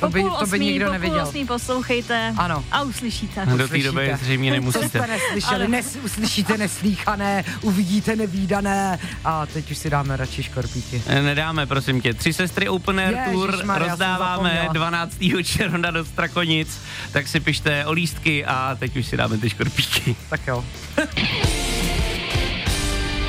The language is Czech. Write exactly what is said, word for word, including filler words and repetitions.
To by, to by nikdo po neviděl. Po půl osmý poslouchejte ano. A uslyšíte. Do té doby zřejmě nemusíte. To jste neslyšeli, nes, uslyšíte neslýchané, uvidíte nevídané a teď už si dáme radši škorpíky. Nedáme, prosím tě. Tři sestry Open Air Tour Ježišmarja, rozdáváme dvanáctého června do Strakonic, tak si pište o lístky a teď už si dáme ty škorpíky. Tak jo.